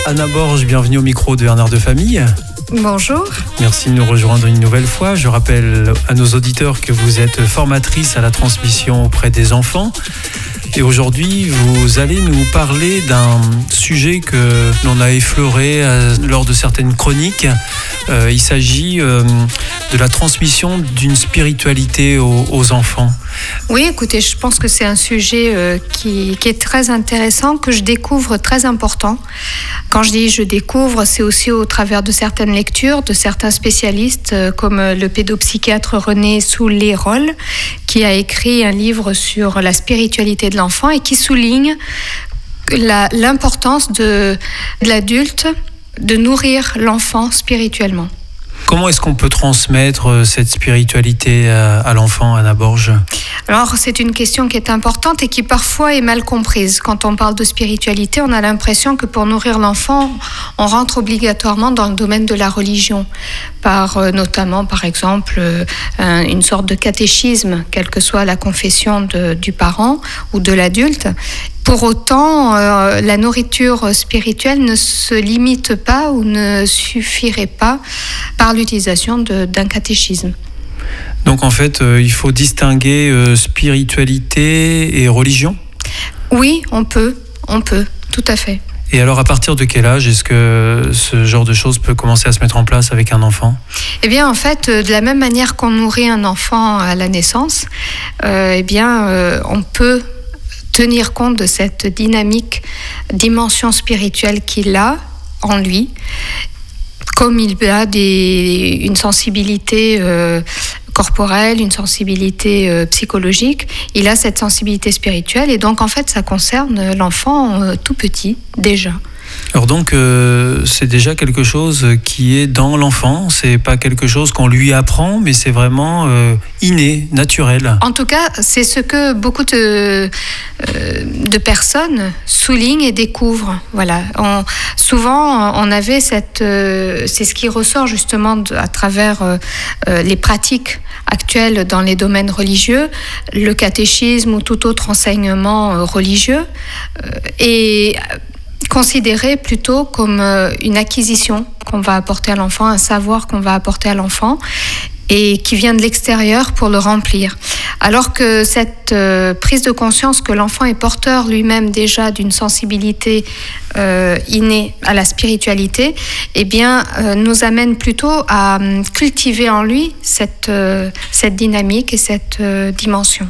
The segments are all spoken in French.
Anna Borge, bienvenue au micro de Bernard de Famille. Bonjour. Merci de nous rejoindre une nouvelle fois. Je rappelle à nos auditeurs que vous êtes formatrice à la transmission auprès des enfants. Et aujourd'hui, vous allez nous parler d'un sujet que l'on a effleuré lors de certaines chroniques. Il s'agit de la transmission d'une spiritualité aux enfants. Oui, écoutez, je pense que c'est un sujet qui est très intéressant, que je découvre très important. Quand je dis je découvre, c'est aussi au travers de certaines lectures, de certains spécialistes, comme le pédopsychiatre René Souleyrol, qui a écrit un livre sur la spiritualité de l'enfant et qui souligne l'importance de l'adulte de nourrir l'enfant spirituellement. Comment est-ce qu'on peut transmettre cette spiritualité à l'enfant, Anna Borge ? Alors, c'est une question qui est importante et qui parfois est mal comprise. Quand on parle de spiritualité, on a l'impression que pour nourrir l'enfant, on rentre obligatoirement dans le domaine de la religion, notamment, par exemple, une sorte de catéchisme, quelle que soit la confession du parent ou de l'adulte. Pour autant, la nourriture spirituelle ne se limite pas ou ne suffirait pas par l'utilisation d'un catéchisme. Donc en fait, il faut distinguer spiritualité et religion ? Oui, on peut, tout à fait. Et alors, à partir de quel âge est-ce que ce genre de choses peut commencer à se mettre en place avec un enfant ? Eh bien, en fait, de la même manière qu'on nourrit un enfant à la naissance, on peut tenir compte de cette dimension spirituelle qu'il a en lui, comme il a une sensibilité corporelle, une sensibilité psychologique, il a cette sensibilité spirituelle et donc en fait ça concerne l'enfant tout petit déjà. Alors donc c'est déjà quelque chose qui est dans l'enfant, c'est pas quelque chose qu'on lui apprend, mais c'est vraiment inné, naturel. En tout cas, c'est ce que beaucoup de personnes soulignent et découvrent. Voilà. Souvent, on avait c'est ce qui ressort justement à travers les pratiques actuelles dans les domaines religieux, le catéchisme ou tout autre enseignement religieux, et considéré plutôt comme une acquisition qu'on va apporter à l'enfant, un savoir qu'on va apporter à l'enfant et qui vient de l'extérieur pour le remplir. Alors que cette prise de conscience que l'enfant est porteur lui-même déjà d'une sensibilité innée à la spiritualité, nous amène plutôt à cultiver en lui cette dynamique et cette dimension.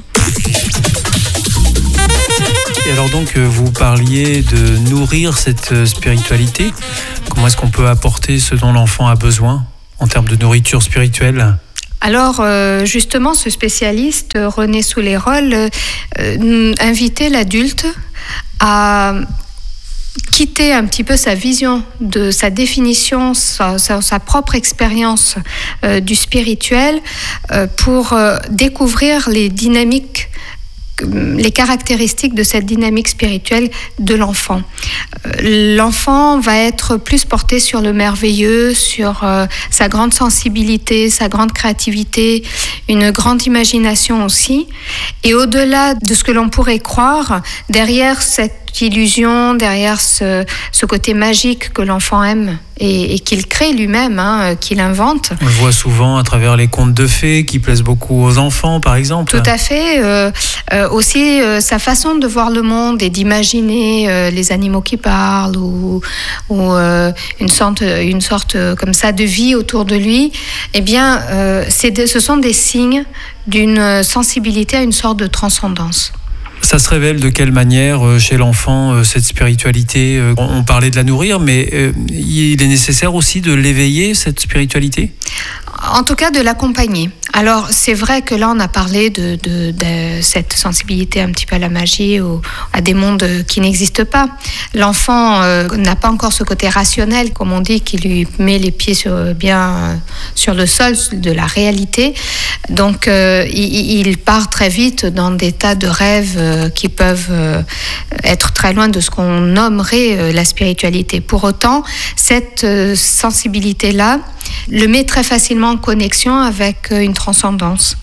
Et alors donc, vous parliez de nourrir cette spiritualité. Comment est-ce qu'on peut apporter ce dont l'enfant a besoin en termes de nourriture spirituelle ? Alors, justement, ce spécialiste, René Souleyrol, invitait l'adulte à quitter un petit peu sa vision de sa définition, sa propre expérience du spirituel pour découvrir les dynamiques, les caractéristiques de cette dynamique spirituelle de l'enfant. L'enfant va être plus porté sur le merveilleux, sur sa grande sensibilité, sa grande créativité, une grande imagination aussi. Et au-delà de ce que l'on pourrait croire, derrière cette illusion, derrière ce côté magique que l'enfant aime et qu'il crée lui-même, qu'il invente. On le voit souvent à travers les contes de fées qui plaisent beaucoup aux enfants, par exemple. Tout à fait. Aussi, sa façon de voir le monde et d'imaginer les animaux qui parlent ou une sorte comme ça de vie autour de lui, ce sont des signes d'une sensibilité à une sorte de transcendance. Ça se révèle de quelle manière chez l'enfant, cette spiritualité ? On parlait de la nourrir, mais il est nécessaire aussi de l'éveiller, cette spiritualité ? En tout cas, de l'accompagner. Alors, c'est vrai que là, on a parlé de cette sensibilité un petit peu à la magie, à des mondes qui n'existent pas. L'enfant n'a pas encore ce côté rationnel, comme on dit, qui lui met les pieds sur le sol de la réalité. Donc, il part très vite dans des tas de rêves qui peuvent être très loin de ce qu'on nommerait la spiritualité. Pour autant, cette sensibilité-là le met très facilement en connexion avec une transcendance.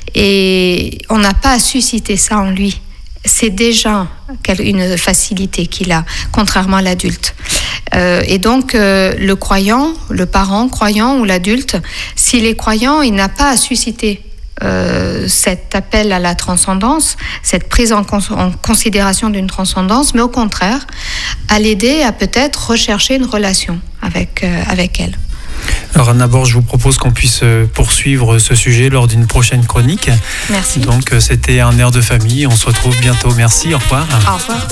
Et on n'a pas à susciter ça en lui. C'est déjà une facilité qu'il a, contrairement à l'adulte. Et donc, le croyant, le parent croyant ou l'adulte, s'il est croyant, il n'a pas à susciter cet appel à la transcendance, cette prise en considération d'une transcendance, mais au contraire, à l'aider à peut-être rechercher une relation avec elle. Alors Anna Borge, je vous propose qu'on puisse poursuivre ce sujet lors d'une prochaine chronique. Merci. Donc c'était un air de famille, on se retrouve bientôt. Merci, au revoir. Au revoir.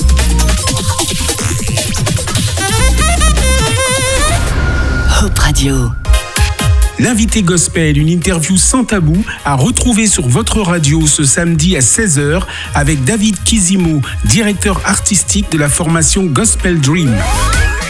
Hope Radio. L'invité gospel, une interview sans tabou, à retrouver sur votre radio ce samedi à 16h avec David Kizimo, directeur artistique de la formation Gospel Dream.